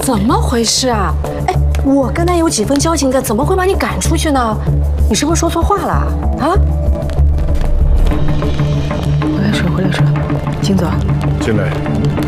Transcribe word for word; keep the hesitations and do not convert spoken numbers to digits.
怎么回事啊？哎，我跟他有几分交情的，怎么会把你赶出去呢？你是不是说错话了啊？ 回来水，回来水，金总。 进来。